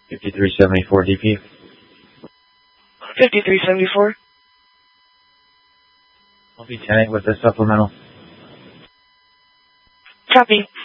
5374 DP. 5374. I'll be 10 with the supplemental. Copy.